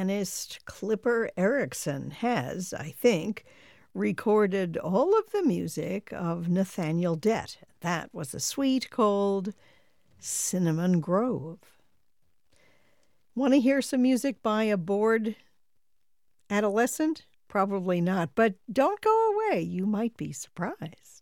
pianist Clipper Erickson has, I think, recorded all of the music of Nathaniel Dett. That was a suite called Cinnamon Grove. Want to hear some music by a bored adolescent? Probably not, but don't go away. You might be surprised.